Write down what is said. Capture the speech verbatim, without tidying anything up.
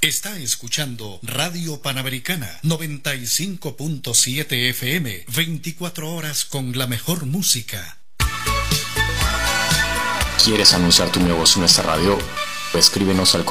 Está escuchando Radio Panamericana noventa y cinco punto siete F M, veinticuatro horas con la mejor música. ¿Quieres anunciar tu negocio en esta radio? Escríbenos al